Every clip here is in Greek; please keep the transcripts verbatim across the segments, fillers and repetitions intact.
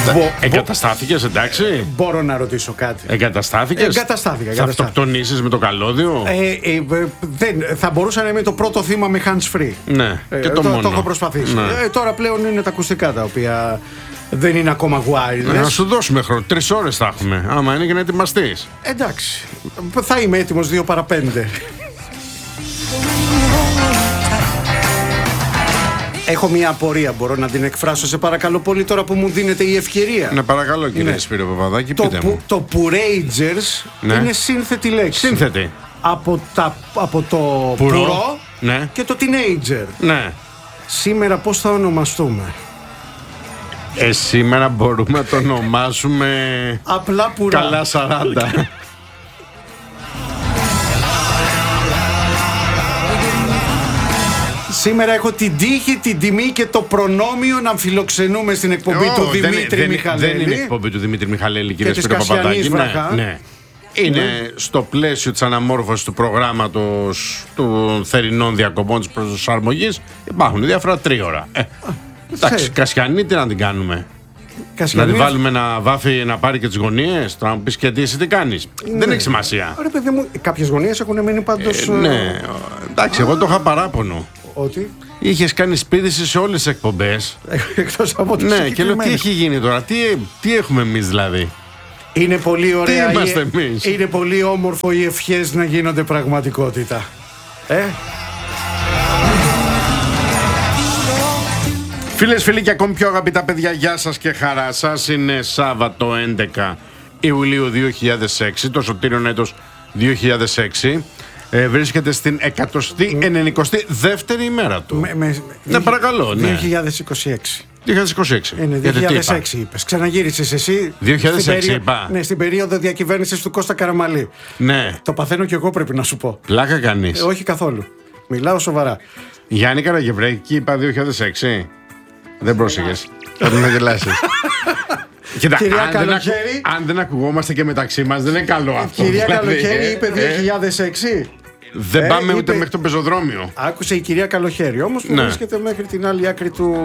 Μπο, Εγκαταστάθηκες, εντάξει. Μπορώ να ρωτήσω κάτι. Εγκαταστάθηκες. Εγκαταστάθηκα. Θα αυτοκτονήσεις με το καλώδιο. Ε, ε, ε, δεν, θα μπορούσα να είμαι το πρώτο θύμα με hands free. Ναι, ε, και το, το, μόνο. το έχω προσπαθήσει. Ναι. Ε, τώρα πλέον είναι τα ακουστικά τα οποία δεν είναι ακόμα wireless. Να σου δώσουμε χρόνο. Τρεις ώρες θα έχουμε. Άμα είναι και να ετοιμαστείς. Εντάξει. Θα είμαι έτοιμος δύο παρά πέντε. Έχω μια απορία, μπορώ να την εκφράσω σε παρακαλώ πολύ τώρα που μου δίνετε η ευκαιρία. Ναι, παρακαλώ κύριε Ναι. Σπύρο Παπαδάκη, Το, πείτε που, μου. το Puragers Ναι. είναι σύνθετη λέξη. Σύνθετη. Από, τα, από το Πουρό. πουρό Ναι. και το teenager. Ναι. Σήμερα πώς θα ονομαστούμε? Ε, σήμερα μπορούμε να το ονομάσουμε Απλά πουρά. καλά σαράντα. Σήμερα έχω την τύχη, την τιμή και το προνόμιο να φιλοξενούμε στην εκπομπή Ω, του δεν είναι- Δημήτρη δεν, Μιχαλέλη. δεν είναι εκπομπή του Δημήτρη Μιχαλέλη, κύριε της Σπύρο Κασιανής Παπαδάκη. Βραχά. Ναι, ναι. Είναι στο πλαίσιο της αναμόρφωσης του προγράμματος των θερινών διακοπών της προσαρμογής. Υπάρχουν διάφορα τρίωρα. Ε, εντάξει, Ξέρει. Κασιανή τι να την κάνουμε. Να Κασιανής. τη βάλουμε να βάφει να πάρει και τις γωνίες. Τώρα να μου πεις και τι εσύ τι κάνεις. Δεν έχει σημασία. Ρε παιδί μου, κάποιες γωνίες έχουν μείνει πάντως... Ε, ναι, εντάξει, εγώ το είχα παράπονο. Ότι... Είχες κάνει σπίδηση σε όλες τις εκπομπές. Εκτός από το Ναι, και λέω τι συγκεκριμένο. έχει γίνει τώρα, τι, τι έχουμε εμείς δηλαδή. Είναι πολύ ωραία. Τι είμαστε η- εμείς? Είναι πολύ όμορφο οι ευχές να γίνονται πραγματικότητα. Ε, Φίλες, φίλοι και ακόμη πιο αγαπητά παιδιά, γεια σας και χαρά σας. Είναι Σάββατο έντεκα Ιουλίου δύο χιλιάδες έξι, το σωτήριον έτος δύο χιλιάδες έξι. Ε, βρίσκεται στην εκατοστή ενενηκοστή δεύτερη ημέρα του. με, με, Ναι, παρακαλώ, ναι. δύο χιλιάδες είκοσι έξι. δύο χιλιάδες είκοσι έξι. Είναι Γιατί τι δύο χιλιάδες είπα? έξι είπες. Ξαναγύρισες εσύ. δύο χιλιάδες έξι στην περίοδο- είπα. Ναι, στην περίοδο διακυβέρνησης του Κώστα Καραμαλή. Ναι, Το παθαίνω κι εγώ πρέπει να σου πω. πλάκα κανείς. Ε, όχι καθόλου. Μιλάω σοβαρά. Γιάννη Καραγευρέκη είπα δύο χιλιάδες έξι. Δεν πρόσεχες. Θα με γελάσεις. Κοίτα, Κυρία αν, δεν ακου- Καλοχέρη. αν δεν ακουγόμαστε και μεταξύ μας δεν είναι καλό αυτό. Κυρία δηλαδή, Καλοχέρη ε, είπε ε, δύο χιλιάδες έξι. Δεν Ε, πάμε ούτε είπε- μέχρι το πεζοδρόμιο. Άκουσε η κυρία Καλοχέρη όμως που Ναι. βρίσκεται μέχρι την άλλη άκρη του,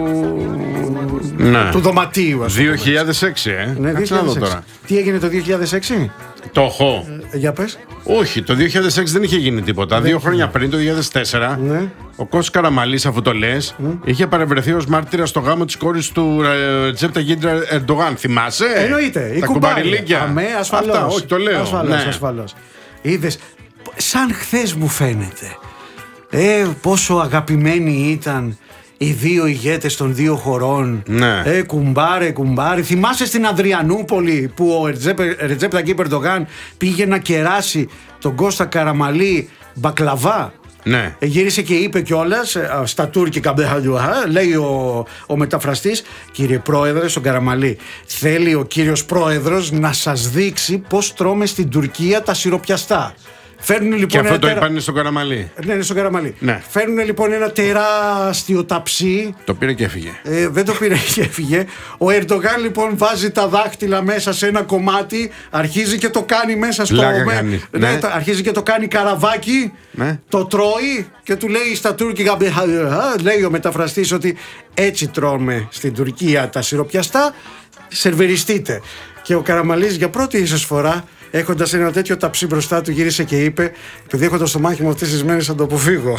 Ναι. του δωματίου. ας πούμε. δύο χιλιάδες έξι, ε. Ναι, Κάτσε να δω δύο χιλιάδες έξι. τώρα. Τι έγινε το δύο χιλιάδες έξι? Το έχω. Ε, για πες. Όχι, το δύο χιλιάδες έξι δεν είχε γίνει τίποτα. Δύο χρόνια πριν, το δύο χιλιάδες τέσσερα, Ναι. ο Κώστας Καραμαλής, αφού το λες, είχε παρευρεθεί ως μάρτυρας στο γάμο της κόρης του Ρετζέπ Ταγιπ Ερντογάν. Θυμάσαι? Εννοείται. Η Τα κουμπάρια. κουμπαριλίκια. Αμέ, ασφαλώς. Αυτά, όχι, το λέω. Ασφαλώς, Ναι. ασφαλώς. Είδες, σαν χθες μου φαίνεται. Ε, πόσο αγαπημένοι ήταν οι δύο ηγέτες των δύο χωρών. Ναι. Ε, κουμπάρε, κουμπάρε. Θυμάσαι στην Αδριανούπολη που ο Ρετζέπ Ταγιπ Ερντογάν πήγε να κεράσει τον Κώστα Καραμαλή μπακλαβά. Ναι. Ε, Γύρισε και είπε κιόλας ε, στα τουρκικά, λέει ο, ο μεταφραστής, κύριε Πρόεδρε, στον Καραμαλή, θέλει ο κύριος Πρόεδρος να σας δείξει πώς τρώμε στην Τουρκία τα σιροπιαστά. Φέρνουν λοιπόν Και αυτό ένα το τερα- είπανε στον Καραμαλή. Ναι, είναι στον Καραμαλή. Ναι. Φέρνουν λοιπόν ένα τεράστιο ταψί. Το πήρε και έφυγε. Ε, δεν το πήρε και έφυγε. Ο Ερντογάν λοιπόν βάζει τα δάχτυλα μέσα σε ένα κομμάτι, αρχίζει και το κάνει μέσα στο. Πλάκα με- κάνει. ναι, Ναι. το- αρχίζει και το κάνει καραβάκι, Ναι. το τρώει και του λέει στα τουρκικά. Λέει ο μεταφραστής ότι έτσι τρώμε στην Τουρκία τα σιροπιαστά, σερβεριστείτε. Και ο Καραμαλής για πρώτη ίσως φορά, έχοντας ένα τέτοιο ταψί μπροστά του, γύρισε και είπε: επειδή έχω το στομάχι μου αυτές τις μέρες, θα το αποφύγω.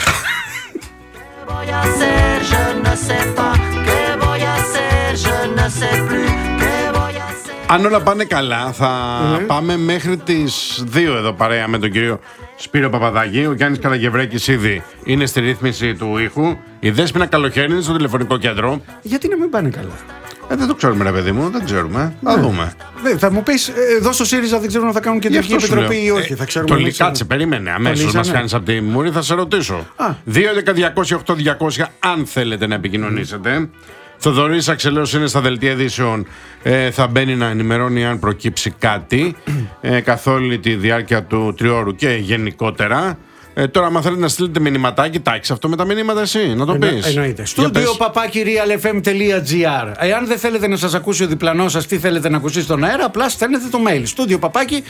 voy a hacer, je ne sais pas. Que voy a hacer, je ne sais plus. Que voy a hacer. Αν όλα πάνε καλά, θα Ναι. πάμε μέχρι τις δύο εδώ παρέα με τον κύριο Σπύρο Παπαδάκη. Ο Γιάννης Καραγευρέκης ήδη είναι στη ρύθμιση του ήχου. Η Δέσποινα Καλοχέρη είναι στο τηλεφωνικό κέντρο. Γιατί να μην πάνε καλά. Ε, δεν το ξέρουμε, ρε παιδί μου, δεν ξέρουμε. Θα Ναι. δούμε. Ναι, θα μου πει, εδώ στο ΣΥΡΙΖΑ δεν ξέρουν αν θα κάνουν Γι' κεντρική αυτό σου επιτροπή λέω. ή όχι. Ε, θα ξέρουμε το εμείς, λι- κάτσε, περίμενε. Αμέσως λύσανε. μας κάνεις από τη μούρη, θα σε ρωτήσω. Α. δύο έντεκα διακόσια οκτώ διακόσια αν θέλετε να επικοινωνήσετε. Θοδωρής Αξελέος είναι στα δελτία ειδήσεων. Ε, θα μπαίνει να ενημερώνει αν προκύψει κάτι ε, καθ' όλη τη διάρκεια του τριώρου και γενικότερα. Ε, τώρα, άμα θέλετε να στείλετε μηνυματάκι, τάξει αυτό με τα μηνύματα εσύ, να το Εννο- πεις. Εννοείται. Για Στούντιο πες. παπάκι realfm.gr. Εάν δεν θέλετε να σας ακούσει ο διπλανός σας, τι θέλετε να ακουστεί στον αέρα, απλά στέλνετε το mail. Στούντιο παπάκι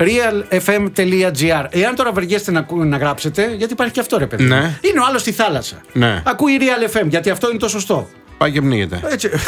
realfm.gr. Εάν τώρα βαριέστε να, ακού- να γράψετε, γιατί υπάρχει και αυτό ρε παιδί. Ναι. Είναι ο άλλος στη θάλασσα. Ναι. Ακούει Real εφ εμ, γιατί αυτό είναι το σωστό. Πάει και πνίγεται. Έτσι.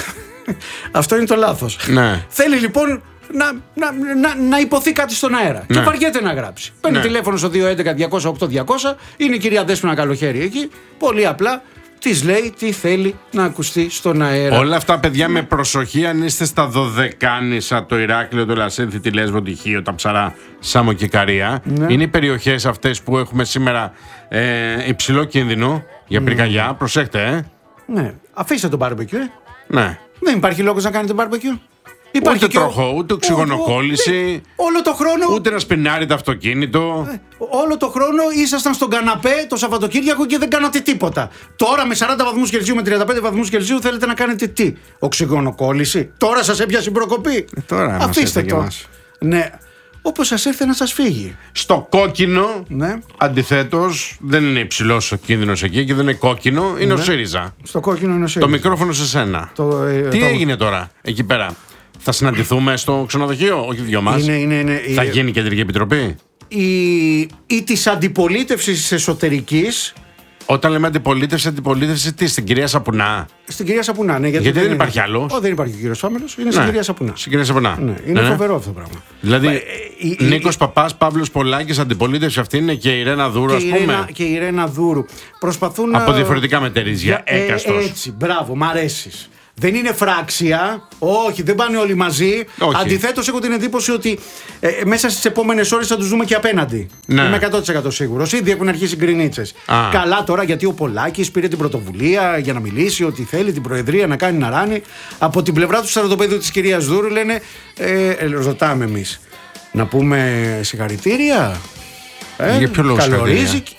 Αυτό είναι το λάθος. Ναι. Θέλει λοιπόν να, να, να, να υποθεί κάτι στον αέρα. Ναι. Και βαριέται να γράψει. Παίρνει Ναι. τηλέφωνο στο δύο έντεκα διακόσια οκτώ διακόσια. Είναι η κυρία Δέσποινα Καλοχέρη εκεί. Πολύ απλά της λέει τι θέλει να ακουστεί στον αέρα. Όλα αυτά, παιδιά, με προσοχή. Αν είστε στα Δωδεκάνησα, το Ηράκλειο, το Λασένθη, τη Λέσβο, τη Χίο, τα Ψαρά, Σάμο και Καρία. Ναι. Είναι οι περιοχές αυτές που έχουμε σήμερα ε, υψηλό κίνδυνο για πυρκαγιά. Προσέχτε, ε. Ναι. Αφήστε τον barbecue, ε. Ναι. Δεν υπάρχει λόγος να κάνετε barbecue. Υπάρχει Ούτε και ο- τροχό, ούτε οξυγονοκόλληση, ο- ο- Όλο το χρόνο. ούτε να σπινάρει το αυτοκίνητο. Όλο το χρόνο ήσασταν στον καναπέ το Σαββατοκύριακο και δεν κάνατε τίποτα. Τώρα με σαράντα βαθμούς Κελσίου, με τριάντα πέντε βαθμούς Κελσίου θέλετε να κάνετε τι? Οξυγονοκόλληση. Τώρα σας έπιασε η προκοπή. τώρα μας Αφήστε ήρθε και το. μας. Ναι. Όπως σας ήρθε να σας φύγει. Στο κόκκινο, Ναι. αντιθέτως, δεν είναι υψηλός ο κίνδυνος εκεί και δεν είναι κόκκινο, είναι ο ΣΥΡΙΖΑ. Στο κόκκινο είναι ο Το ΣΥΡΙΖΑ. μικρόφωνο σε σένα. Το, ε, Τι το- έγινε τώρα εκεί πέρα? Θα συναντηθούμε στο ξενοδοχείο, όχι δυο μας. Είναι, είναι, είναι, Θα η- γίνει κεντρική επιτροπή. η, η της αντιπολίτευσης εσωτερικής Όταν λέμε αντιπολίτευση, αντιπολίτευση τι, στην κυρία Σαπουνά? στην κυρία Σαπουνά. Ναι, Γιατί δεν είναι- υπάρχει άλλος. Ω, δεν υπάρχει ο κύριος Φάμελος, είναι στην κυρία Σαπουνά. Στην κυρία Σαπουνά. Ναι, είναι φοβερό αυτό το πράγμα. Δηλαδή, Ε, η- η- Νίκος Παπάς, Παύλος Πολάκης, αντιπολίτευση αυτή είναι και η Ρένα Δούρου, Και ας η, πούμε. Ρένα, και η Ρένα Δούρου προσπαθούν Από να- διαφορετικά μετερίζια, Ε, έκαστος. έτσι, μπράβο, μ' αρέσεις. Δεν είναι φράξια, όχι, δεν πάνε όλοι μαζί. Όχι. Αντιθέτως, έχω την εντύπωση ότι ε, μέσα στις επόμενες ώρες θα τους δούμε και απέναντι. Ναι. Είμαι εκατό τοις εκατό σίγουρος. Ήδη έχουν αρχίσει οι γκρινίτσες. Α. Καλά τώρα, γιατί ο Πολάκης πήρε την πρωτοβουλία για να μιλήσει ότι θέλει την Προεδρία να κάνει να ράνει. Από την πλευρά του στρατοπέδου της κυρίας Δούρου λένε, ε, ε, ρωτάμε εμείς, να πούμε συγχαρητήρια. Ε, Για ποιο λόγο καλορίζει, συγχαρητήρια?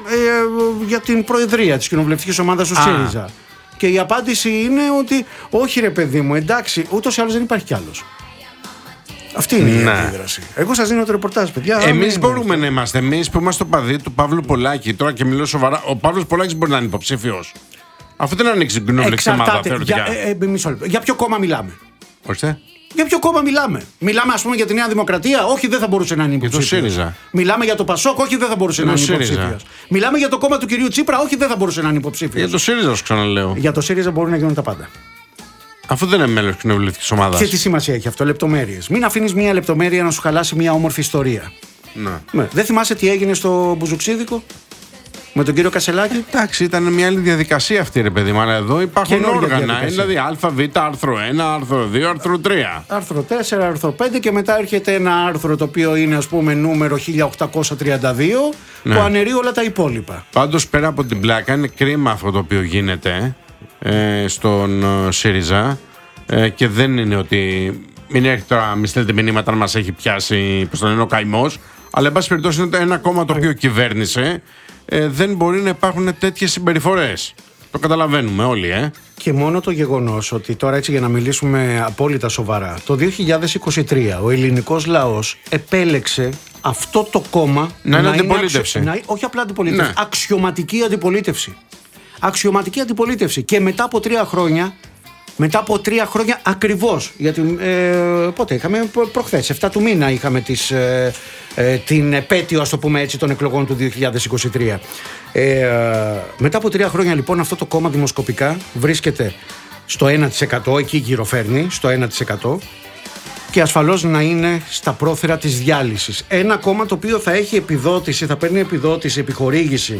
ε, για την Προεδρία της κοινοβουλευτικής ομάδας του Α. ΣΥΡΙΖΑ. Και η απάντηση είναι ότι όχι ρε παιδί μου, εντάξει, ούτως ή άλλως δεν υπάρχει κι άλλος. Αυτή είναι η Ναι. αντίδραση. Εγώ σας δίνω το ρεπορτάζ, παιδιά. Εμείς Μην- μπορούμε να είμαστε, εμείς που είμαστε το παδί του Παύλου Πολάκη, τώρα και μιλώ σοβαρά, ο Παύλος Πολάκης μπορεί να είναι υποψήφιος. Αφού δεν ανοίξει την κοινοβουλευτική ομάδα, Εξαρτάται. Για, θεωρητικά. ε, ε, μισό λεπτό. Για ποιο κόμμα μιλάμε? Ορίστε. Για ποιο κόμμα μιλάμε? Μιλάμε, ας πούμε, για τη Νέα Δημοκρατία? Όχι, δεν θα μπορούσε να είναι το υποψήφιος. ΣΥΡΙΖΑ. Μιλάμε για το ΠΑΣΟΚ? Όχι, δεν θα μπορούσε Για να το είναι ΣΥΡΙΖΑ. υποψήφιος. Μιλάμε για το κόμμα του κυρίου Τσίπρα? Όχι, δεν θα μπορούσε να είναι υποψήφιος. Για το ΣΥΡΙΖΑ, σου ξαναλέω. Για το ΣΥΡΙΖΑ μπορούν να γίνουν τα πάντα. Αφού δεν είναι μέλος της κοινοβουλευτικής ομάδας. Και τι σημασία έχει αυτό? Λεπτομέρειες. Μην αφήνεις μία λεπτομέρεια να σου χαλάσει μία όμορφη ιστορία. Ναι. Ναι. Δεν θυμάσαι τι έγινε στο Μπουζουξίδικο με τον κύριο Κασελάκη? Εντάξει, ήταν μια άλλη διαδικασία αυτή, ρε παιδί μου. Αλλά εδώ υπάρχουν Καινούργια όργανα. διαδικασία. Δηλαδή ΑΒ, άρθρο ένα, άρθρο δύο, άρθρο τρία. Άρθρο τέσσερα, άρθρο πέντε και μετά έρχεται ένα άρθρο το οποίο είναι, ας πούμε, νούμερο χίλια οκτακόσια τριάντα δύο Ναι. που αναιρεί όλα τα υπόλοιπα. Πάντως, πέρα από την πλάκα, είναι κρίμα αυτό το οποίο γίνεται ε, στον ε, ΣΥΡΙΖΑ ε, και δεν είναι ότι. Μην έρχεται τώρα, μη στέλνετε μηνύματα αν μας έχει πιάσει, πώς το λένε, ο καημός. Αλλά, εν πάση περιπτώσει, είναι το ένα κόμμα το οποίο κυβέρνησε. Ε, δεν μπορεί να υπάρχουν τέτοιες συμπεριφορές. Το καταλαβαίνουμε όλοι, ε. Και μόνο το γεγονός ότι τώρα, έτσι για να μιλήσουμε απόλυτα σοβαρά, το δύο χιλιάδες είκοσι τρία ο ελληνικός λαός επέλεξε αυτό το κόμμα Να είναι αντιπολίτευση. αξιο- να- όχι απλά αντιπολίτευση, Ναι. αξιωματική αντιπολίτευση. Αξιωματική αντιπολίτευση. Και μετά από τρία χρόνια, μετά από τρία χρόνια ακριβώς, γιατί ε, πότε είχαμε, προ- προχθές, εφτά του μήνα είχαμε τις, ε, ε, την επέτειο, ας το πούμε έτσι, των εκλογών του δύο χιλιάδες είκοσι τρία. Ε, μετά από τρία χρόνια λοιπόν αυτό το κόμμα δημοσκοπικά βρίσκεται στο ένα τοις εκατό, εκεί γύρω φέρνει, στο ένα τοις εκατό και ασφαλώς να είναι στα πρόθυρα της διάλυσης. Ένα κόμμα το οποίο θα έχει επιδότηση, θα παίρνει επιδότηση, επιχορήγηση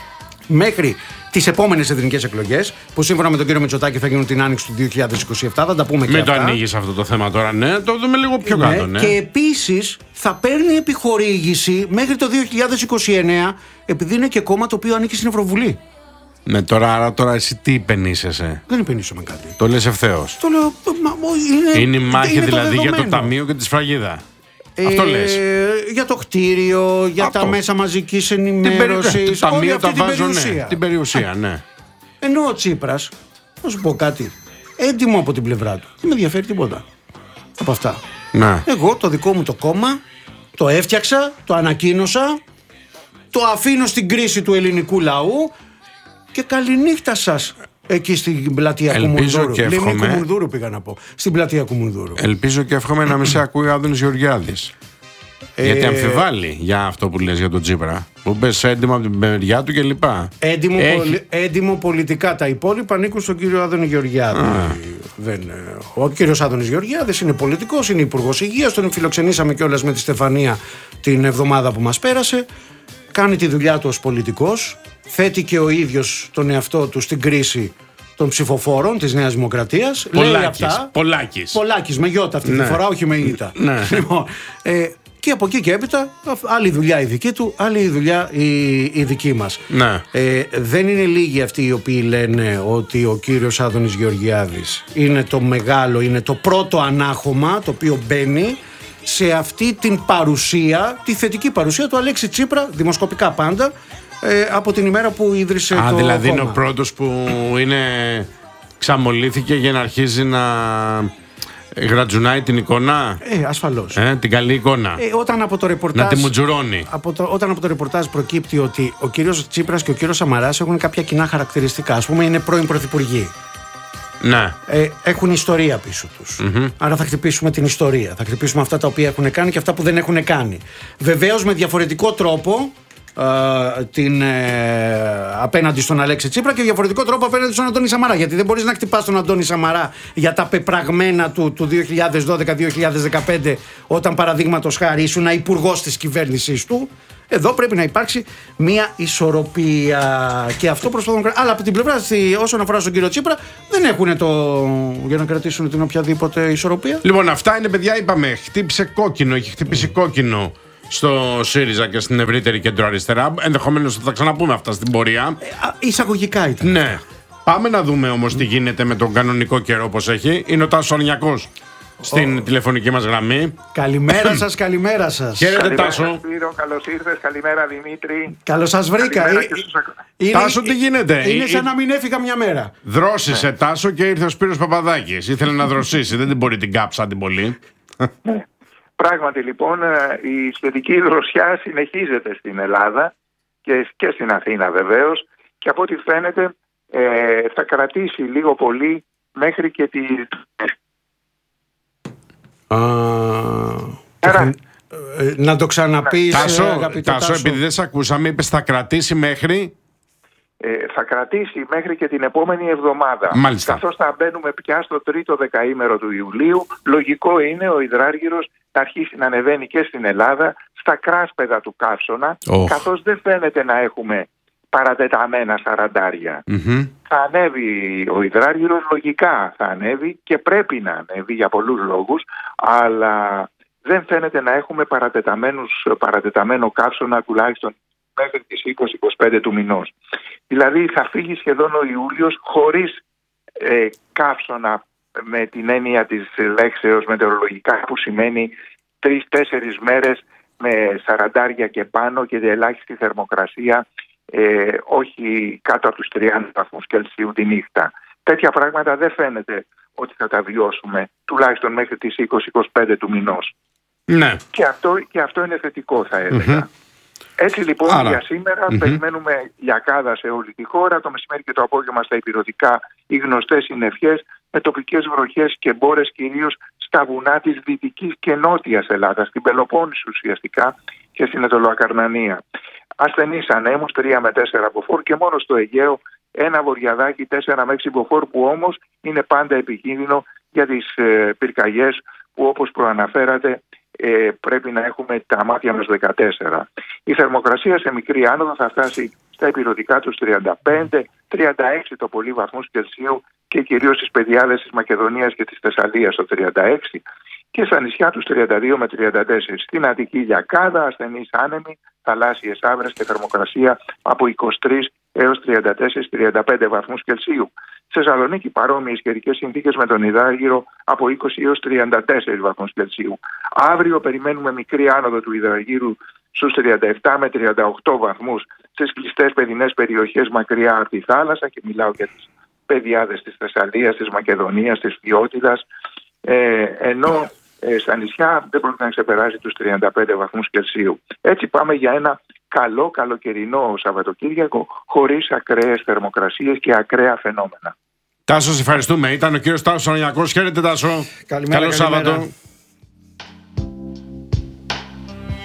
μέχρι τις επόμενες εθνικές εκλογές, που σύμφωνα με τον κύριο Μητσοτάκη θα γίνουν την άνοιξη του δύο χιλιάδες είκοσι επτά, θα τα πούμε και Μην το αυτά. ανοίγεις αυτό το θέμα τώρα, ναι. Το δούμε λίγο πιο Ναι, κάτω, ναι. και επίσης θα παίρνει επιχορήγηση μέχρι το δύο χιλιάδες είκοσι εννέα, επειδή είναι και κόμμα το οποίο ανήκει στην Ευρωβουλή. Ναι, τώρα, άρα τώρα εσύ τι υπενήσεσαι. Δεν υπενήσουμε κάτι. Το λες ευθέως. Το λέω, μα, είναι, Είναι η μάχη είναι το δηλαδή για το δεδομένο. ταμείο και τη σφραγίδα. Ε, Αυτό λες. Για το κτίριο, για Αυτό. τα μέσα μαζικής Την περι- ενημέρωσης, Το όλη ταμείο αυτή τα την βάζω, ναι. περιουσία. Την περιουσία, ναι. Ενώ ο Τσίπρας, να σου πω κάτι, έντιμο από την πλευρά του, δεν με ενδιαφέρει τίποτα από αυτά. Ναι. Εγώ το δικό μου το κόμμα το έφτιαξα, το ανακοίνωσα, το αφήνω στην κρίση του ελληνικού λαού και καληνύχτα σας εκεί στην πλατεία Ελπίζω Κουμουνδούρου. και Λίμνη εύχομαι. Κουμουνδούρου πήγα να πω. Στην πλατεία Κουμουνδούρου. Ελπίζω και εύχομαι να μην σε ακούει ο Άδωνης Γεωργιάδης. Γιατί Ε, αμφιβάλλει για αυτό που λες για τον Τσίπρα. Που πες έντιμο από την μεριά του κλπ. Έντιμο, Έχει- πολι- έντιμο πολιτικά. Τα υπόλοιπα ανήκουν στον κύριο Άδωνη Γεωργιάδη. Δεν, ε, ο κύριος Άδωνης Γεωργιάδης είναι πολιτικός, είναι υπουργός υγείας. Τον φιλοξενήσαμε κιόλας με τη Στεφανία την εβδομάδα που μας πέρασε. Κάνει τη δουλειά του ως πολιτικός. Θέτει και ο ίδιος τον εαυτό του στην κρίση των ψηφοφόρων της Νέας Δημοκρατίας. Λέει Πολάκης. αυτά. Πολάκης. Πολάκης με γιώτα αυτή Ναι. τη φορά, όχι με ήττα. Ναι. Λοιπόν, ε, και από εκεί και έπειτα, άλλη δουλειά η δική του, άλλη δουλειά η, η δική μας. Ναι. Ε, δεν είναι λίγοι αυτοί οι οποίοι λένε ότι ο κύριος Άδωνης Γεωργιάδης είναι το μεγάλο, είναι το πρώτο ανάχωμα το οποίο μπαίνει σε αυτή την παρουσία, τη θετική παρουσία του Αλέξη Τσίπρα, δημοσκοπικά πάντα, ε, από την ημέρα που ίδρυσε Α, το δηλαδή είναι ο κόμμα. πρώτος που είναι ξαμολύθηκε για να αρχίζει να γρατζουνάει την εικόνα. Ε, ασφαλώς. Ε, την καλή εικόνα. Ε, όταν από το ρεπορτάζ, Να τη μουτζουρώνει. από το, όταν από το ρεπορτάζ προκύπτει ότι ο κύριος Τσίπρας και ο κύριος Σαμαράς έχουν κάποια κοινά χαρακτηριστικά, ας πούμε είναι πρώην πρωθυπουργοί. Ναι. Ε, έχουν ιστορία πίσω τους. Άρα θα χτυπήσουμε την ιστορία. Θα χτυπήσουμε αυτά τα οποία έχουν κάνει και αυτά που δεν έχουν κάνει. Βεβαίως με διαφορετικό τρόπο ε, την, ε, απέναντι στον Αλέξη Τσίπρα και διαφορετικό τρόπο απέναντι στον Αντώνη Σαμαρά. Γιατί δεν μπορείς να χτυπάς τον Αντώνη Σαμαρά για τα πεπραγμένα του του δύο χιλιάδες δώδεκα δύο χιλιάδες δεκαπέντε, όταν παραδείγματος χάρη ήσουν υπουργός της κυβέρνησής του. Εδώ πρέπει να υπάρξει μια ισορροπία και αυτό προσπαθούν να κρατήσουν. Αλλά από την πλευρά, στη- όσον αφορά στον κύριο Τσίπρα, δεν έχουν το. Για να κρατήσουν την οποιαδήποτε ισορροπία. Λοιπόν, αυτά είναι, παιδιά, είπαμε. Χτύπησε κόκκινο, έχει χτυπήσει κόκκινο στο ΣΥΡΙΖΑ και στην ευρύτερη κεντροαριστερά. Ενδεχομένως θα τα ξαναπούμε αυτά στην πορεία. Ε, α, εισαγωγικά ήταν. Ναι. Πάμε να δούμε όμως τι γίνεται με τον κανονικό καιρό, όπως έχει. Είναι ο Τάσος Αρνιακός στην τηλεφωνική μας γραμμή. Καλημέρα σας, καλημέρα σας. Χαίρετε, Καλημέρα, Τάσο. Σπύρο, καλώς ήρθες. Καλημέρα, Δημήτρη. Καλώς σας βρήκα. Καλημέρα Ε, και στους ακρο- είναι- Τάσο, τι γίνεται? Είναι Ε, σαν ε, να μην έφυγα μια μέρα. Δρόσησε, Τάσο, και ήρθε ο Σπύρος Παπαδάκης. Ήθελε να δροσίσει, δεν την μπορεί την κάψα την πολύ. Πράγματι, λοιπόν, ε, η σχετική δροσιά συνεχίζεται στην Ελλάδα και, και στην Αθήνα βεβαίως και από ό,τι φαίνεται ε, θα κρατήσει λίγο πολύ μέχρι και τη... Α, Άρα, ε, να το ξαναπείς, Τάσο, αγαπητέ Τάσο, Τάσο. επειδή δεν σε ακούσαμε, είπες θα κρατήσει μέχρι. ε, θα κρατήσει μέχρι και την επόμενη εβδομάδα. Μάλιστα. Καθώς θα μπαίνουμε πια στο τρίτο δεκαήμερο του Ιουλίου, λογικό είναι ο υδράργυρος να αρχίσει να ανεβαίνει και στην Ελλάδα στα κράσπεδα του καύσωνα, Οχ. καθώς δεν φαίνεται να έχουμε παρατεταμένα σαραντάρια. Μμμ. Θα ανέβει ο υδράργυρος, λογικά θα ανέβει και πρέπει να ανέβει για πολλούς λόγους, αλλά δεν φαίνεται να έχουμε παρατεταμένους, παρατεταμένο καύσωνα τουλάχιστον μέχρι τις είκοσι είκοσι πέντε του μηνός. Δηλαδή θα φύγει σχεδόν ο Ιούλιος χωρίς ε, καύσωνα με την έννοια της λέξεως μετεωρολογικά, που σημαίνει τρεις-τέσσερις μέρες με σαραντάρια και πάνω και ελάχιστη θερμοκρασία, ε, όχι κάτω από τους τριάντα βαθμούς Κελσίου τη νύχτα. Τέτοια πράγματα δεν φαίνεται ότι θα τα βιώσουμε τουλάχιστον μέχρι τις είκοσι είκοσι πέντε του μηνός. Ναι. Και αυτό, και αυτό είναι θετικό, θα έλεγα. Έτσι λοιπόν, Άρα. για σήμερα Μμμ. περιμένουμε λιακάδα σε όλη τη χώρα. Το μεσημέρι και το απόγευμα στα ηπειρωτικά οι γνωστές συννεφιές με τοπικές βροχές και μπόρες κυρίως στα βουνά της δυτικής και νότιας Ελλάδας, στην Πελοπόννησο ουσιαστικά και στην Ετωλοακαρνανία. Ασθενείς ανέμους τρία με τέσσερα μποφόρ και μόνο στο Αιγαίο ένα βοριαδάκι τέσσερα με έξι μποφόρ, που όμως είναι πάντα επικίνδυνο για τις ε, πυρκαγιές που, όπως προαναφέρατε, ε, πρέπει να έχουμε τα μάτια μας δεκατέσσερα. Η θερμοκρασία σε μικρή άνοδο θα φτάσει στα ηπειρωτικά τους τριάντα πέντε, τριάντα έξι το πολύ βαθμούς Κελσίου και κυρίως στις πεδιάδες της Μακεδονίας και της Θεσσαλίας στο τριάντα έξι και στα νησιά τους τριάντα δύο με τριάντα τέσσερα. Στην Αττική λιακάδα, ασθενείς άνεμοι, θαλάσσιες άβρες και θερμοκρασία από είκοσι τρεις έως τριάντα τέσσερα με τριάντα πέντε βαθμούς Κελσίου. Σε Θεσσαλονίκη παρόμοιες καιρικές συνθήκες με τον υδράργυρο από είκοσι έως τριάντα τέσσερα βαθμούς Κελσίου. Αύριο περιμένουμε μικρή άνοδο του υδραργύρου στους τριάντα επτά με τριάντα οκτώ βαθμούς στις κλειστές παιδινές περιοχές μακριά από τη θάλασσα, και μιλάω για τις πεδιάδες της Θεσσαλίας, της Μακεδονίας, της Φιώτιδας, ε, ενώ ε, στα νησιά δεν πρόκειται να ξεπεράσει τους τριάντα πέντε βαθμούς Κελσίου. Έτσι πάμε για ένα καλό καλοκαιρινό Σαββατοκύριακο χωρίς ακραίες θερμοκρασίες και ακραία φαινόμενα. Τάσο, σε ευχαριστούμε. Ήταν ο κύριος Τάσος Αρνιακός. Χαίρετε, Τάσο. Καλημέρα, Καλό καλημέρα. Σάββατο.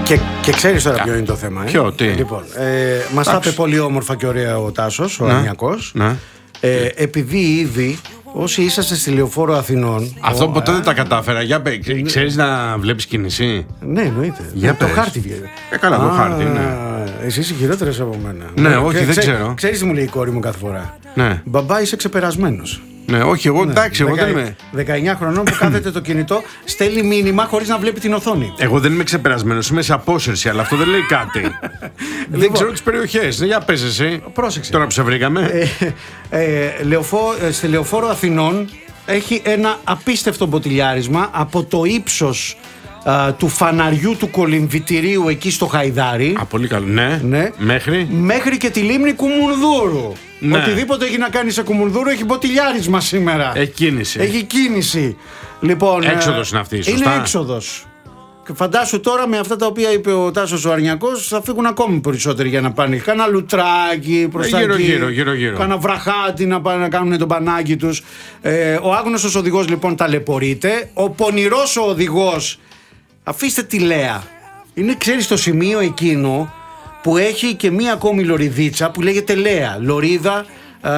Και, και ξέρεις τώρα ποιο είναι το θέμα. Ε? Ποιο, τι. Λοιπόν, ε, μας τα είπε πολύ όμορφα και ωραία ο Τάσος, ο Αρνιακός. Ναι. Ε, επειδή ήδη όσοι είσαστε στη Λεωφόρο Αθηνών. Αυτό ο, ποτέ α, δεν τα κατάφερα. Για πε, ξέρεις να βλέπεις κίνηση? Ναι, εννοείται. Για το πες. χάρτη βγαίνει. Ε, καλά, το χάρτη, ναι. Εσύ είσαι χειρότερος από μένα. Ναι, όχι, δεν ξέ, ξέρω. Ξέρεις τι μου λέει η κόρη μου κάθε φορά? Ναι. Μπαμπά, είσαι ξεπερασμένος. Ναι, όχι, εγώ εντάξει, εγώ δεν Δεκα- είμαι. δεκαεννιά χρονών που κάθεται το κινητό, στέλνει μήνυμα χωρίς να βλέπει την οθόνη. Εγώ δεν είμαι ξεπερασμένος, είμαι σε απόσυρση, αλλά αυτό δεν λέει κάτι. Δεν Λοιπόν. ξέρω τις περιοχές. Για πες εσύ. Πρόσεξε. Τώρα που σε βρήκαμε. Ε, ε, λεωφό, ε, στη Λεωφόρο Αθηνών έχει ένα απίστευτο μποτιλιάρισμα από το ύψος α, του φαναριού του κολυμβητηρίου εκεί στο Χαϊδάρι. Α, πολύ καλό. Ναι. Ναι. Μέχρι. Μέχρι και τη λίμνη Κουμουνδούρου. Ναι. Οτιδήποτε έχει να κάνει σε Κουμουνδούρου έχει μποτιλιάρισμα σήμερα. Έχει κίνηση. Έχει κίνηση. Λοιπόν, ε, Έξοδος είναι αυτή, σωστά. Είναι έξοδος. Και φαντάσου τώρα με αυτά τα οποία είπε ο Τάσος ο Αρνιακός θα φύγουν ακόμη περισσότεροι για να πάνε. Κάνα λουτράκι προς τα γύρω, εκεί. γύρω, γύρω, γύρω. Κάνα βραχάτι να πάνε να κάνουν τον πανάκι τους. Ε, ο άγνωστος οδηγός λοιπόν ταλαιπωρείται. Ο πονηρός ο οδηγός, αφήστε τη Λέα. Είναι, ξέρεις, το σημείο εκείνο που έχει και μία ακόμη λωριδίτσα που λέγεται Λέα. Λωρίδα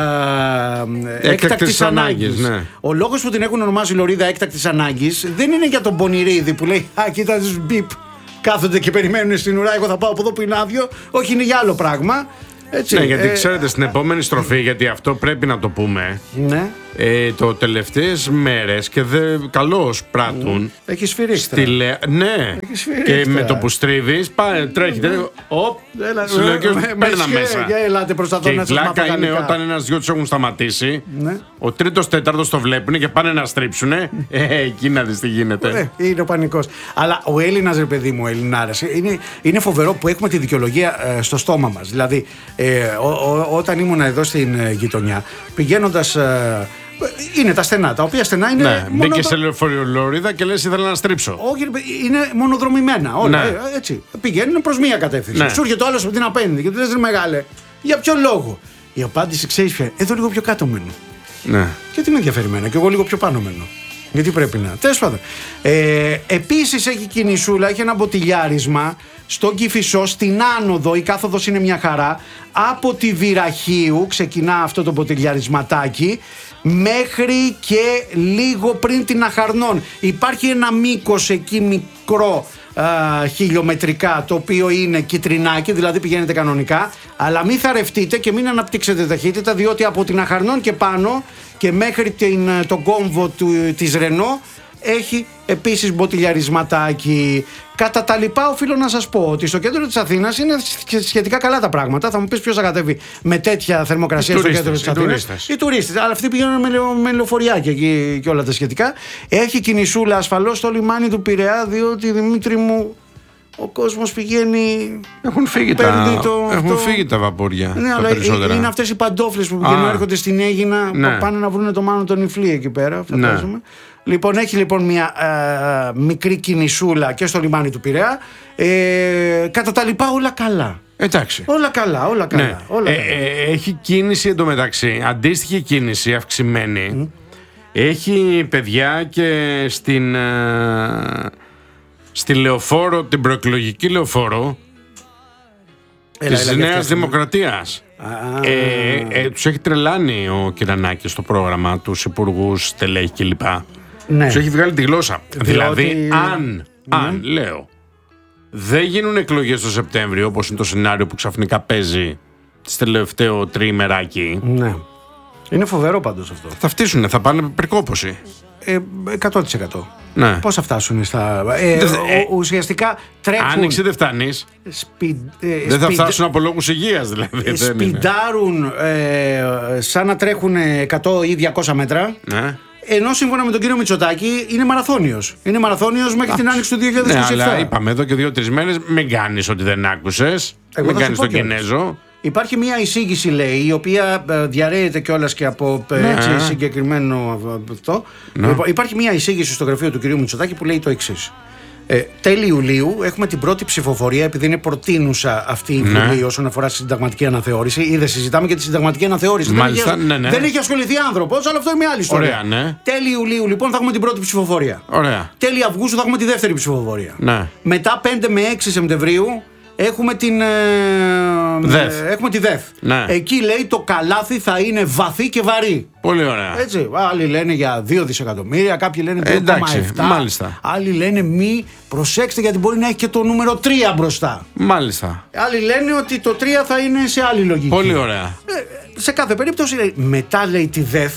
ε, έκτακτης ανάγκης. ναι. Ο λόγος που την έχουν ονομάσει λωρίδα έκτακτης ανάγκης δεν είναι για τον πονηρίδη που λέει «Α, κοίτα τους μπιπ, κάθονται και περιμένουν στην ουρά, εγώ θα πάω από εδώ που είναι άδειο». Όχι, είναι για άλλο πράγμα. Έτσι, Ναι, γιατί ε, ξέρετε, στην επόμενη στροφή, γιατί αυτό πρέπει να το πούμε. Ναι, Ε, το τελευταίες μέρες και δε, καλώς πράττουν. έχει σφυρίξει. Στη Λε... Ναι, σφυρίξει και με τώρα. το που στρίβεις, πάει, τρέχει. τρέχει. Οπ, Έλα, σου λέω ε, και με- παίρνα με μέσα. σχέ, για ελάτε, προσπαθώ Και η να σας μάθω πλάκα είναι γαλλικά. όταν ένας δυο τους έχουν σταματήσει, Ναι. ο τρίτος τέταρτος το βλέπουν και πάνε να στρίψουνε. Ε, εκεί να δεις τι γίνεται. Ε, είναι ο πανικός. Αλλά ο Έλληνας, ρε παιδί μου, ο Ελληνάρας, είναι, είναι φοβερό που έχουμε τη δικαιολογία ε, στο στόμα μας. Δηλαδή, ε, ο, ο, όταν ήμουν εδώ στην ε, γειτονιά, πηγαίνοντας. Ε, είναι τα στενά, τα οποία στενά είναι. Ναι, μόνο μπήκε το- σε λεωφορειολόριδα και λες ήθελα να στρίψω. Όχι, ρε παιδί, είναι μονοδρομημένα όλα. Ναι. ε, έτσι. Πηγαίνουν προς μία κατεύθυνση. Ναι. Σου έρχεται ο άλλος από την απέναντι και του λες, ρε μεγάλε, για ποιο λόγο? Η απάντηση, ξέρεις ποια είναι? Εδώ λίγο πιο κάτω μένω. Ναι. Και τι με ενδιαφέρει εμένα, και εγώ λίγο πιο πάνω μένω. Γιατί πρέπει να. Τέλος πάντων. Ε, επίσης έχει κινησούλα, έχει ένα μποτιλιάρισμα στον Κηφισό, στην άνοδο. Η κάθοδος είναι μια χαρά. Από τη Βυραχίου ξεκινά αυτό το μποτιλιαρισματάκι μέχρι και λίγο πριν την Αχαρνών. Υπάρχει ένα μήκος εκεί μικρό α, χιλιομετρικά, το οποίο είναι κιτρινάκι, δηλαδή πηγαίνετε κανονικά, αλλά μην θαρευτείτε και μην αναπτύξετε ταχύτητα, διότι από την Αχαρνών και πάνω και μέχρι την, τον κόμβο του, της Ρενό έχει επίσης μποτιλιαρισματάκι. Κατά τα λοιπά, οφείλω να σας πω ότι στο κέντρο της Αθήνας είναι σχετικά καλά τα πράγματα. Θα μου πεις ποιος θα κατέβει με τέτοια θερμοκρασία Οι στο τουρίστες, κέντρο της οι Αθήνας. τουρίστες. Οι τουρίστες. Αλλά αυτοί πηγαίνουν με, λεω- με λεωφοριάκια και, και όλα τα σχετικά. Έχει κινησούλα ασφαλώς στο λιμάνι του Πειραιά, διότι Δημήτρη μου, ο κόσμος πηγαίνει. Έχουν φύγει, παίρνει τα... το- Έχουν αυτό. φύγει τα βαπόρια. Ναι, τα αλλά περισσότερα. είναι αυτές οι παντόφλες που πηγαίνουν, Α. έρχονται στην Αίγινα, Ναι. πάνε να βρουν το Μάνο τον Ιφλή εκεί πέρα, φαντάζομαι. Λοιπόν, έχει λοιπόν μια ε, μικρή κινησούλα και στο λιμάνι του Πειραιά. Ε, κατά τα λοιπά, όλα καλά. Εντάξει. Όλα καλά, όλα καλά. Ναι. Όλα Ε, καλά. ε, έχει κίνηση εντωμεταξύ, αντίστοιχη κίνηση αυξημένη. Έχει παιδιά και στην, ε, στη λεωφόρο, την προεκλογική λεωφόρο Έλα, της έλα, για Νέας αυτές. Δημοκρατίας. Α, Ε, ε, τους έχει τρελάνει ο Κυρανάκης στο πρόγραμμα, τους υπουργούς, στελέχη κλπ. ναι. Τους έχει βγάλει τη γλώσσα. Διότι- Δηλαδή, αν, αν, λέω, δεν γίνουν εκλογές το Σεπτέμβριο, όπως είναι το σενάριο που ξαφνικά παίζει στο τελευταίο τριημεράκι, Ναι. Είναι φοβερό πάντως αυτό. θα φτύσουνε, θα πάνε περικόπωση. Ε, εκατό τοις εκατό. Ναι. Πώς θα φτάσουν στα. Ε, Δεν- ο- ε, ουσιαστικά τρέχουν. Άνοιξη δεν φτάνεις, σπι- ε, δεν θα σπιντα- φτάσουν από λόγους υγείας δηλαδή. ε, δεν είναι. Σπιντάρουν ε, σαν να τρέχουν εκατό ή διακόσια μέτρα. Ναι. Ενώ σύμφωνα με τον κύριο Μητσοτάκη είναι μαραθώνιος. Είναι μαραθώνιος μέχρι την άνοιξη του δύο χιλιάδες Ναι, είκοσι επτά. αλλά είπαμε εδώ και δύο-τρεις μέρες, μην κάνεις ότι δεν άκουσες. Εγώ Μην θα σου κάνεις πω τον κιόλας. Κινέζο. Υπάρχει μια εισήγηση, λέει, η οποία ε, διαρρέεται κιόλας και από ε, Ναι. έτσι, συγκεκριμένο αυτό. Ναι. Λοιπόν, υπάρχει μια εισήγηση στο γραφείο του κυρίου Μητσοτάκη που λέει το εξής. Ε, τέλη Ιουλίου έχουμε την πρώτη ψηφοφορία, επειδή είναι προτείνουσα αυτή η Ναι. Βουλή όσον αφορά στη συνταγματική αναθεώρηση. Είδε, συζητάμε και τη συνταγματική αναθεώρηση. Μάλιστα, δεν, έχει, ναι, ναι. δεν έχει ασχοληθεί άνθρωπος, αλλά αυτό είναι μια άλλη ιστορία. Ωραία, ναι. Τέλη Ιουλίου λοιπόν θα έχουμε την πρώτη ψηφοφορία. Ωραία. Τέλη Αυγούστου θα έχουμε τη δεύτερη ψηφοφορία. Ναι. Μετά πέντε με έξι Σεπτεμβρίου έχουμε την. Ε, ΔΕΘ. ε, έχουμε τη ΔΕΘ. Ναι. Εκεί λέει το καλάθι θα είναι βαθύ και βαρύ. Πολύ ωραία. Έτσι, άλλοι λένε για δύο δισεκατομμύρια, κάποιοι λένε δύο κόμμα επτά. Εντάξει, μάλιστα. Άλλοι λένε μη, προσέξτε γιατί μπορεί να έχει και το νούμερο τρία μπροστά. Μάλιστα. Άλλοι λένε ότι το τρία θα είναι σε άλλη λογική. Πολύ ωραία. Ε, σε κάθε περίπτωση λέει, μετά λέει τη ΔΕΘ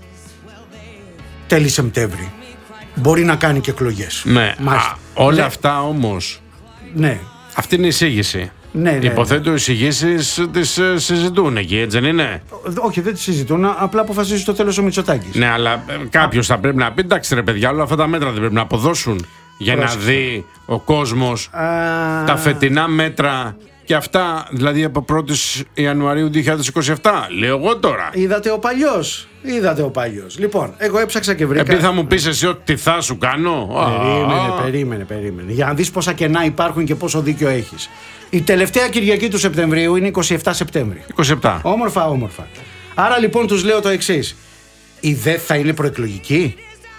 τέλη Σεπτέμβρη. Μπορεί να κάνει και εκλογές. Ναι. Μάλιστα. Α, όλα Ναι. αυτά όμως. Ναι. Αυτή είναι η εισήγηση. Ναι, ναι, Υποθέτω οι εισηγήσεις τις ε, συζητούν εκεί, έτσι δεν είναι? Όχι, δεν τη συζητούν, απλά αποφασίζει στο τέλος ο Μητσοτάκης. Ναι, αλλά κάποιο θα πρέπει να πει: εντάξει, ρε παιδιά, όλα αυτά τα μέτρα δεν πρέπει να αποδώσουν για Πρόσεξε. να δει ο κόσμος Α, τα φετινά μέτρα και αυτά, δηλαδή από πρώτη Ιανουαρίου δύο χιλιάδες είκοσι επτά. Λέω εγώ τώρα. Είδατε ο παλιός. Είδατε ο παλιός. Λοιπόν, εγώ έψαξα και βρήκα. Επειδή θα μου πεις εσύ ότι θα σου κάνω. Περίμενε, Α, περίμενε, περίμενε. Για να δεις πόσα κενά υπάρχουν και πόσο δίκιο έχεις. Η τελευταία Κυριακή του Σεπτεμβρίου είναι είκοσι επτά Σεπτέμβρη. είκοσι επτά. Όμορφα, όμορφα. Άρα λοιπόν τους λέω το εξής. Η ΔΕΘ θα είναι προεκλογική.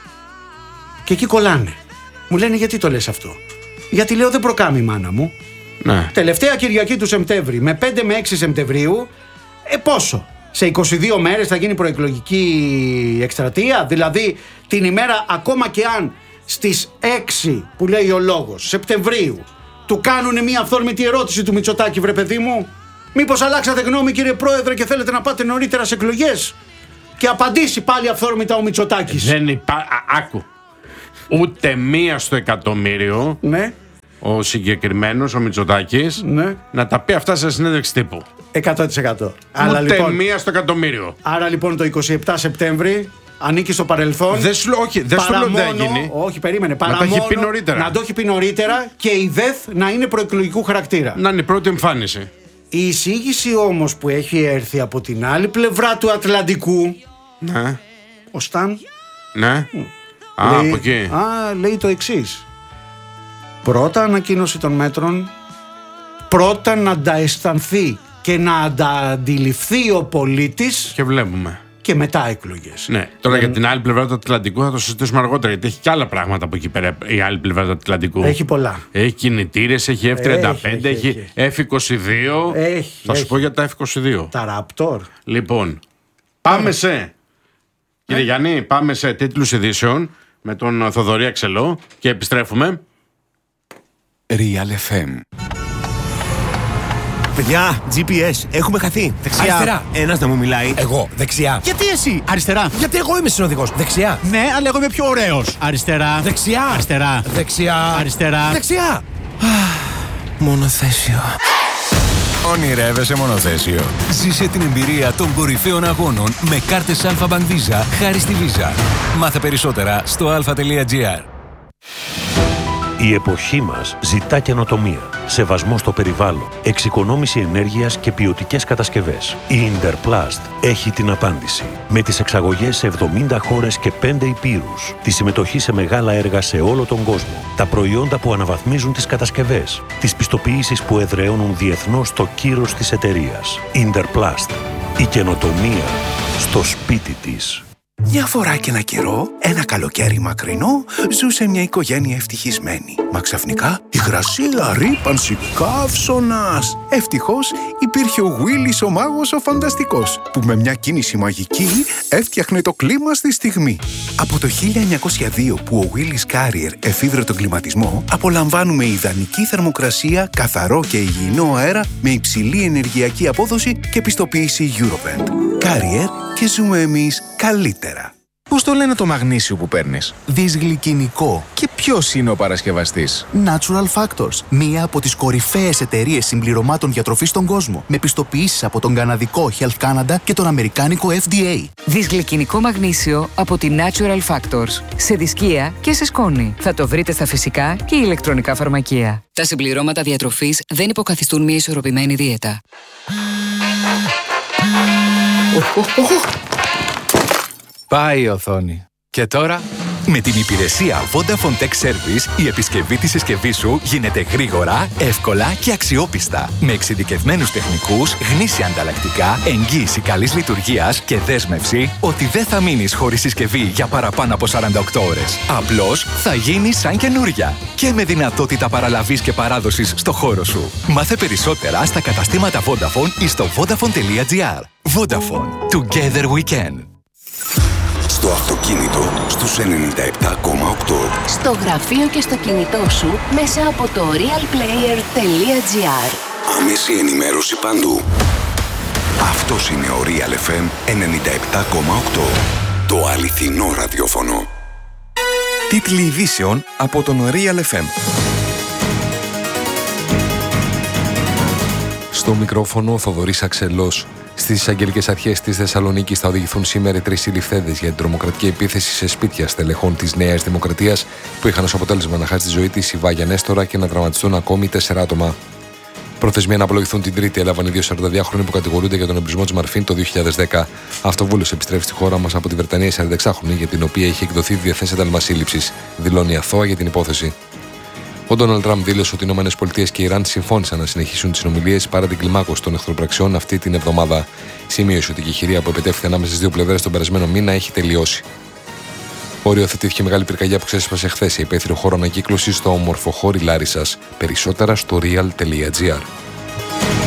Και εκεί κολλάνε. Μου λένε γιατί το λες αυτό. Γιατί λέω δεν προκάμει η μάνα μου. Ναι. Τελευταία Κυριακή του Σεπτέμβρη με πέντε με έξι Σεπτεμβρίου. Ε πόσο. Σε είκοσι δύο μέρες θα γίνει προεκλογική εκστρατεία. Δηλαδή την ημέρα ακόμα και αν στις έξι που λέει ο λόγος Σεπτεμβρίου του κάνουν μια αυθόρμητη ερώτηση του Μητσοτάκη, βρε παιδί μου. Μήπως αλλάξατε γνώμη κύριε Πρόεδρε και θέλετε να πάτε νωρίτερα σε εκλογές? Και απαντήσει πάλι αυθόρμητα ο Μητσοτάκης. Δεν υπάρχει. Άκου. Ούτε μία στο εκατομμύριο Ναι, ο συγκεκριμένος, ο Μητσοτάκης, ναι, να τα πει αυτά σε συνέντευξη τύπου. εκατό τοις εκατό. Αλλά Ούτε λοιπόν, μία στο εκατομμύριο. άρα λοιπόν το είκοσι επτά Σεπτέμβρη ανήκει στο παρελθόν. Δεν σου λέω, όχι, δεν σου Παρά λέω δεν μόνο- γίνει. Όχι, περίμενε. Παρά τα έχει μόνο πει νωρίτερα. Να το έχει πει νωρίτερα και η ΔΕΘ να είναι προεκλογικού χαρακτήρα. Να είναι η πρώτη εμφάνιση. Η εισήγηση όμως που έχει έρθει από την άλλη πλευρά του Ατλαντικού, Ναι. ο Σταν, Ναι. Α, λέει, από εκεί. α, λέει το εξής. Πρώτα ανακοίνωση των μέτρων, πρώτα να τα αισθανθεί και να τα αντιληφθεί ο πολίτης Και βλέπουμε. και μετά εκλογές. Ναι. Τώρα για την άλλη πλευρά του Ατλαντικού θα το συζητήσουμε αργότερα, γιατί έχει και άλλα πράγματα από εκεί πέρα η άλλη πλευρά του Ατλαντικού. Έχει πολλά. Έχει κινητήρες, έχει εφ τριάντα πέντε, έχει, έχει, έχει. εφ είκοσι δύο. Έχει, Θα σου έχει. πω για τα εφ είκοσι δύο. Τα Raptor. Λοιπόν, πάμε σε. Κύριε Γιάννη, πάμε σε τίτλους ειδήσεων με τον Θοδωρή Αξελό και επιστρέφουμε. Real εφ εμ. Παιδιά, τζι πι ες, έχουμε χαθεί. Δεξιά. Αριστερά. Ένας να μου μιλάει. Εγώ, δεξιά. Γιατί εσύ? Αριστερά. Γιατί εγώ είμαι συνοδηγός. Δεξιά. Ναι, αλλά εγώ είμαι πιο ωραίος. Αριστερά. Δεξιά. Αριστερά. Δεξιά. Αριστερά. Δεξιά. Μονοθέσιο. Ονειρεύεσαι μονοθέσιο. Ζήσε την εμπειρία των κορυφαίων αγώνων με κάρτες Alpha Bank Visa χάρη στη Visa. Μάθε περισσότερα στο alpha τελεία gr. Η εποχή μας ζητά καινοτομία, σεβασμό στο περιβάλλον, εξοικονόμηση ενέργειας και ποιοτικές κατασκευές. Η Interplast έχει την απάντηση. Με τις εξαγωγές σε εβδομήντα χώρες και πέντε υπήρους, τη συμμετοχή σε μεγάλα έργα σε όλο τον κόσμο, τα προϊόντα που αναβαθμίζουν τις κατασκευές, τις πιστοποιήσεις που εδραιώνουν διεθνώς το κύρος της εταιρείας. Interplast. Η καινοτομία στο σπίτι της. Μια φορά και ένα καιρό, ένα καλοκαίρι μακρινό, ζούσε μια οικογένεια ευτυχισμένη. Μα ξαφνικά υγρασία, ρύπανση, καύσωνας. Ευτυχώς υπήρχε ο Γουίλις ο μάγος ο φανταστικός, που με μια κίνηση μαγική έφτιαχνε το κλίμα στη στιγμή. Από το χίλια εννιακόσια δύο που ο Willis Carrier εφήβρε τον κλιματισμό, απολαμβάνουμε ιδανική θερμοκρασία, καθαρό και υγιεινό αέρα με υψηλή ενεργειακή απόδοση και πιστοποίηση Eurovent. Carrier και ζούμε εμείς καλύτερα. Πώς το λένε το μαγνήσιο που παίρνεις? Δυσγλυκινικό. Και ποιος είναι ο παρασκευαστής? Natural Factors, μία από τις κορυφαίες εταιρείες συμπληρωμάτων διατροφής στον κόσμο, με πιστοποιήσεις από τον καναδικό Health Canada και τον αμερικάνικο εφ ντι έι. Δυσγλυκινικό μαγνήσιο από τη Natural Factors. Σε δισκία και σε σκόνη. Θα το βρείτε στα φυσικά και ηλεκτρονικά φαρμακεία. Τα συμπληρώματα διατροφής δεν υποκαθιστούν μια ισορροπημένη δίαιτα. Πάει η οθόνη. Και τώρα Με την υπηρεσία Vodafone Tech Service, η επισκευή της συσκευής σου γίνεται γρήγορα, εύκολα και αξιόπιστα. Με εξειδικευμένους τεχνικούς, γνήσια ανταλλακτικά, εγγύηση καλής λειτουργίας και δέσμευση ότι δεν θα μείνεις χωρίς συσκευή για παραπάνω από σαράντα οκτώ ώρες. Απλώς θα γίνει σαν καινούρια. Και με δυνατότητα παραλαβής και παράδοσης στο χώρο σου. Μάθε περισσότερα στα καταστήματα Vodafone ή στο vodafone τελεία gr. Vodafone. Together we can. Στο αυτοκίνητο στους ενενήντα επτά κόμμα οκτώ. Στο γραφείο και στο κινητό σου μέσα από το realplayer τελεία gr. Άμεση ενημέρωση παντού. Αυτός είναι ο Real εφ εμ ενενήντα επτά κόμμα οκτώ. Το αληθινό ραδιόφωνο. Τίτλοι ειδήσεων από τον Real εφ εμ. Στο μικρόφωνο Θοδωρής Αξελός. Στις εισαγγελικές αρχές της Θεσσαλονίκης θα οδηγηθούν σήμερα τρεις συλληφθέντες για την τρομοκρατική επίθεση σε σπίτια στελεχών της Νέας Δημοκρατίας που είχαν ως αποτέλεσμα να χάσει τη ζωή της η Βάγια Νέστορα και να τραυματιστούν ακόμη τέσσερα άτομα. Προθεσμία να απολογηθούν την Τρίτη έλαβαν οι δύο σαρανταδυάχρονοι που κατηγορούνται για τον εμπρισμό της Μαρφίν το δύο χιλιάδες δέκα. Αυτοβούλος επιστρέφει στη χώρα μας από τη Βρετανία η σαρανταεξάχρονη για την οποία είχε εκδοθεί διεθνές ένταλμα σύλληψης. Δηλώνει αθώα για την υπόθεση. Ο Ντόναλντ Τραμπ δήλωσε ότι οι ΗΠΑ και η Ιράν συμφώνησαν να συνεχίσουν τις συνομιλίες παρά την κλιμάκωση των εχθροπραξιών αυτή την εβδομάδα. Σημείωσε ότι η χειρία που επετέφθη ανάμεσα στις δύο πλευρές τον περασμένο μήνα έχει τελειώσει. Οριοθετήθηκε μεγάλη πυρκαγιά που ξέσπασε χθες σε υπαίθριο χώρο ανακύκλωσης στο όμορφο χώρι Λάρισσας. Περισσότερα στο real τελεία gr.